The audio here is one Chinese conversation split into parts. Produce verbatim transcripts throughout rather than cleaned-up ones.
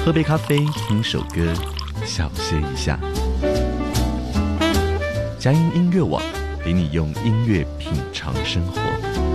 喝杯咖啡，听首歌，小歇一下。佳音音乐网陪你用音乐品尝生活。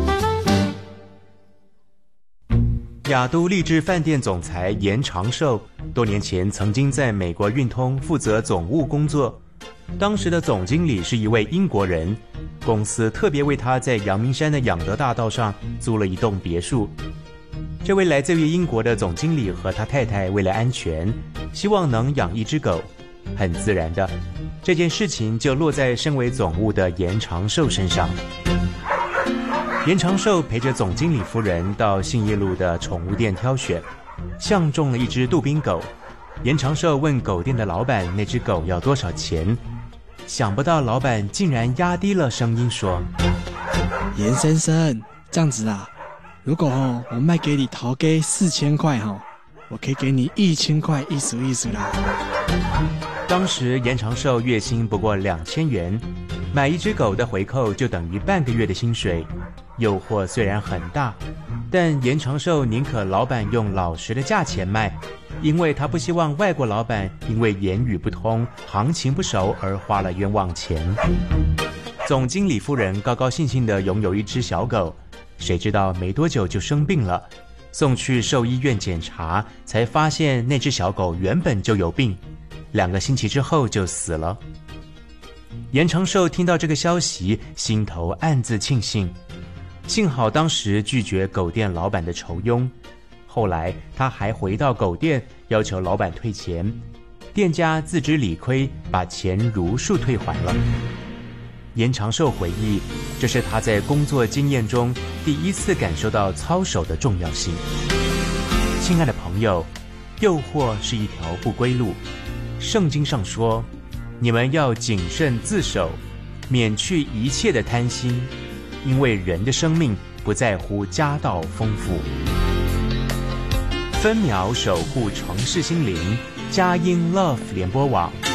亚都丽致饭店总裁严长寿多年前曾经在美国运通负责总务工作，当时的总经理是一位英国人，公司特别为他在阳明山的养德大道上租了一栋别墅。这位来自于英国的总经理和他太太为了安全，希望能养一只狗，很自然的，这件事情就落在身为总务的严长寿身上。严长寿陪着总经理夫人到信义路的宠物店挑选，相中了一只杜宾狗。严长寿问狗店的老板那只狗要多少钱，想不到老板竟然压低了声音说： 严先生，这样子啊，如果哦我卖给你头给四千块哈，我可以给你一千块，意思意思啦。 当时严长寿月薪不过两千元，买一只狗的回扣就等于半个月的薪水。诱惑虽然很大，但严长寿宁可老板用老实的价钱卖，因为他不希望外国老板因为言语不通、行情不熟而花了冤枉钱。总经理夫人高高兴兴地拥有一只小狗，谁知道没多久就生病了，送去兽医院检查，才发现那只小狗原本就有病，两个星期之后就死了。严长寿听到这个消息，心头暗自庆幸，幸好当时拒绝狗店老板的酬庸。后来他还回到狗店，要求老板退钱，店家自知理亏，把钱如数退还了。严长寿回忆，这是他在工作经验中第一次感受到操守的重要性。亲爱的朋友，诱惑是一条不归路。圣经上说，你们要谨慎自守，免去一切的贪心，因为人的生命不在乎家道丰富。分秒守护城市心灵，佳音 Love 联播网。